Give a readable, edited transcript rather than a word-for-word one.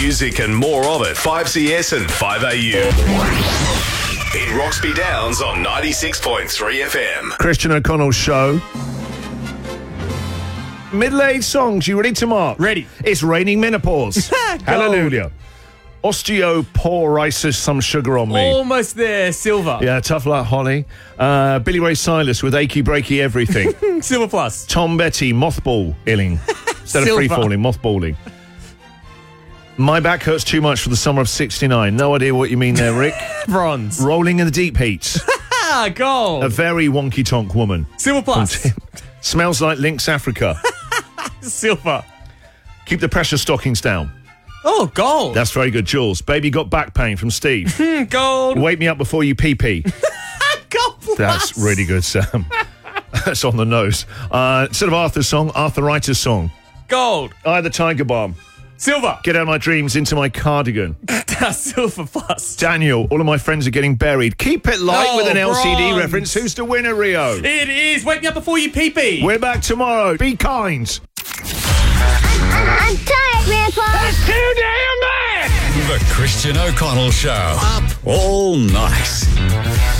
music and more of it. 5CS and 5AU. In Roxby Downs on 96.3 FM. Christian O'Connell Show. Middle-aged songs, you ready to mark? Ready. It's raining menopause. Hallelujah. Osteoporosis, some sugar on me. Almost there, Silver. Yeah, tough luck, Holly. Billy Ray Cyrus with Achy Breaky Everything. Silver Plus. Tom Betty, mothballing. Instead of Silver. free-falling, mothballing. My back hurts too much for the summer of 69. No idea what you mean there, Rick. Bronze. Rolling in the deep heat. Gold. A very wonky-tonk woman. Silver Plus. Smells like Lynx Africa. Silver. Keep the pressure stockings down. Oh, gold. That's very good, Jules. Baby got back pain from Steve. Gold. Wake me up before you pee-pee. Gold Plus. That's really good, Sam. That's on the nose. Instead of Arthur's song, Arthuritis song. Gold. I the Tiger Bomb. Silver. Get out of my dreams into my cardigan. Silver Plus. Daniel, all of my friends are getting buried. Keep it light with an LCD bronze. reference. Who's the winner, Rio? It is. Wake me up before you pee-pee. We're back tomorrow. Be kind. I'm tired, Grandpa. That's too damn bad! The Christian O'Connell Show. Up all night.